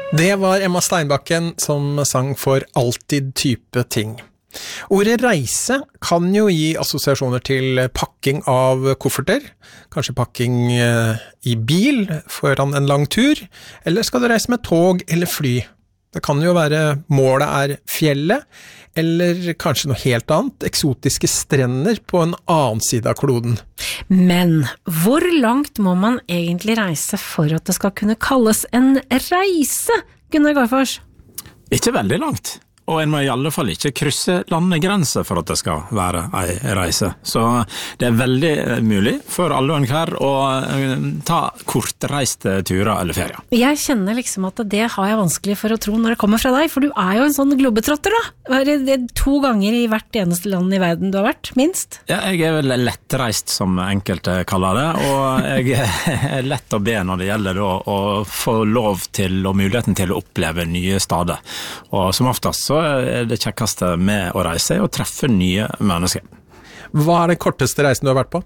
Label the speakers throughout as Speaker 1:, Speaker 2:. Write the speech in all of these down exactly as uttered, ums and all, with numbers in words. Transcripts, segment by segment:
Speaker 1: Det var Emma Steinbakken som sang for Alltid type ting. Ordet reise kan jo gi assosiasjoner til pakking av kofferter, kanskje pakking i bil foran en lang tur, eller skal du reise med tog eller fly? Det kan jo være målet er fjellet, eller kanskje noe helt annet, eksotiske strender på en annen side av kloden.
Speaker 2: Men hvor langt må man egentlig reise for at det skal kunne kalles en reise, Gunnar Garfors?
Speaker 3: Ikke veldig langt. Og en må i alle fall ikke krysse landegrenser for at det skal være en reise. Så det er veldig mulig for alle og enhver å ta kortreiste turer eller ferier. Jeg
Speaker 2: kjenner liksom at det har jeg vanskelig for å tro når det kommer fra deg, for du er jo en sånn globetrotter da. Det er to ganger i hvert eneste land i verden du har vært, minst.
Speaker 3: Ja, jeg er vel lettreist som enkelte kaller det, og jeg er lett å be når det gjelder da, å få lov til og muligheten til å oppleve nye steder. Og som oftest så er det kjekkeste med å reise og treffe nye mennesker.
Speaker 1: Hva er den korteste reisen du har vært på?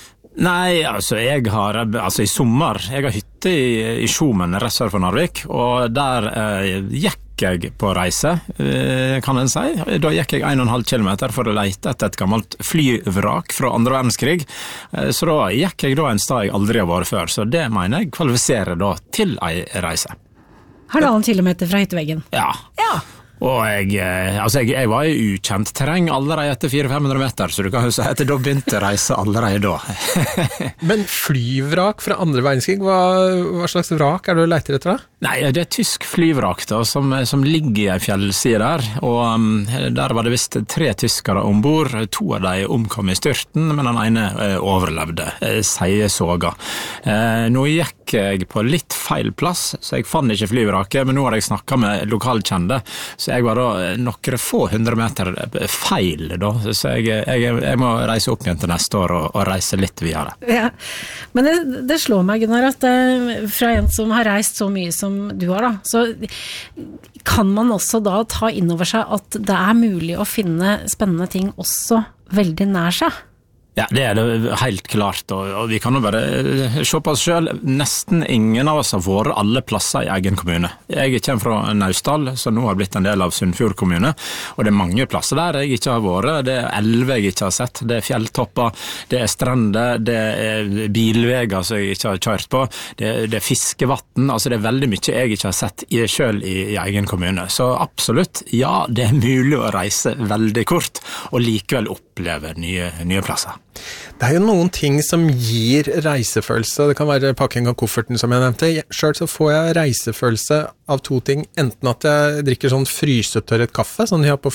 Speaker 3: Nei, altså jeg har, altså i sommer, jeg har hytte i, i Skjomen rett sør for Narvik, og der eh, gikk jeg på reise, eh, kan en si. Da gikk jeg en og en halv kilometer for å lete etter et gammelt flyvrak fra andre verdenskrig, eh, så da gikk jeg da en sted jeg aldri har vært før, så det mener jeg kvalifiserer da til en reise.
Speaker 2: Halvannen kilometer fra hytteveggen?
Speaker 3: Ja. Ja. Og jeg, altså jeg, jeg var i ukjent terreng allerede etter fire til fem hundre meter, så du kan jo si at da begynte reise allerede da.
Speaker 1: Men flyvrak fra andre verdenskrig, hva, hva slags vrak er det du leter etter da?
Speaker 3: Nei, det er tysk flyvrak da, som, som ligger i en fjellside der, og um, der var det visst tre tyskere ombord, to av de omkom i styrten, men den ene eh, overlevde, eh, sier såga. Eh, nå gikk jeg på litt feil plass, så jeg fann ikke flyvraket, men nå har jeg snakket med lokalkjende, så jeg var da noen få hundre meter feil da, så jeg, jeg, jeg må reise opp igjen til neste år og, og reise litt videre.
Speaker 2: Ja, men det, det slår meg, Gunnar, at uh, fra en som har reist så mye som du har da, så kan man også da ta inn over seg at det er mulig å finne spennende ting også veldig nær seg.
Speaker 3: Ja, det er det helt klart, og, og vi kan jo bare se på oss selv. Nesten ingen av oss har vært alle plasser i egen kommune. Jeg kommer fra Naustdal, som nå har blitt en del av Sunnfjord kommune, og det er mange plasser der jeg ikke har vært. Det er elver jeg ikke har sett, det er fjelltopper, det er strender, det er bilveger som jeg ikke har kjørt på, det er, det er fiskevatten, altså det er veldig mye jeg ikke har sett i, selv i, i egen kommune. Så absolutt, ja, det er mulig å reise veldig kort, og likevel oppleve nye, nye plasser.
Speaker 1: Det er jo noen ting som gir reisefølelse. Det kan være pakking av kofferten som jeg nevnte. Selv så får jeg reisefølelse av to ting. Enten at jeg drikker sånn frysetørret kaffe, sånn jeg har på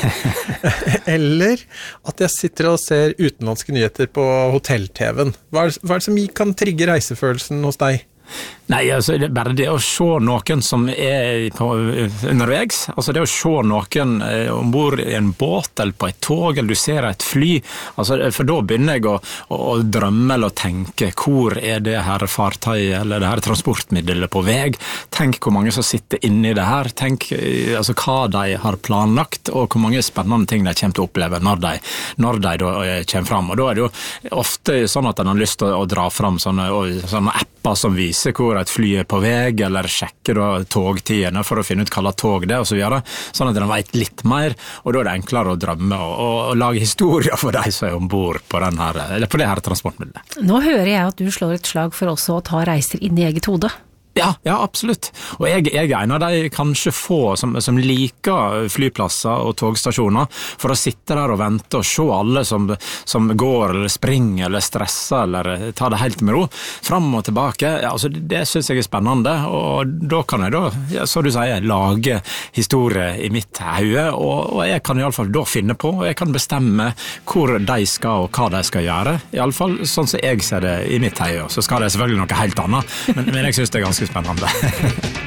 Speaker 1: flyet, eller at jeg sitter og ser utenlandske nyheter på hotell-tv-en. Hva er, hva er det som kan trigge reisefølelsen hos deg?
Speaker 3: Nei, altså det er bare det å se noen som er på, undervegs, altså det å se noen eh, ombord i en båt eller på et tog, eller du ser et fly, altså, for da begynner jeg å, å, å drømme eller å tenke, hvor er det her fartøyet eller det her transportmiddelet på vei? Tenk hvor mange som sitter inne i det her, tenk altså, hva de har planlagt, og hvor mange spennende ting de kommer til å oppleve når de, når de da kommer frem, og da er det jo ofte sånn at en har lyst til å, å dra frem sånne, sånne apper som viser hvor et fly er på vei, eller sjekke da togtidene for å finne ut hva tog det er, og så videre, sånn at de vet litt mer, og da er det enklere å drømme og, og, og lage historier for de som er ombord på, den her, eller på det her transportmiddelet.
Speaker 2: Nå hører jeg at du slår et slag for også å ta reiser inn i eget hode.
Speaker 3: Ja, ja, absolutt. Og jeg, jeg er en av de kanskje få som, som liker flyplasser og togstasjoner, for å sitte der og vente og se alle som, som går eller springer eller stresser eller tar det helt med ro, fram og tilbake. Ja, altså, det synes jeg er spennende, og da kan jeg da, ja, så du sier, lage historie i mitt hode, og, og jeg kan i alle fall da finne på, og jeg kan bestemme hvor de skal og hva de skal gjøre. I alle fall sånn som jeg ser det i mitt hode, så skal det selvfølgelig noe helt annet, men, men jeg synes det er ganske spennende.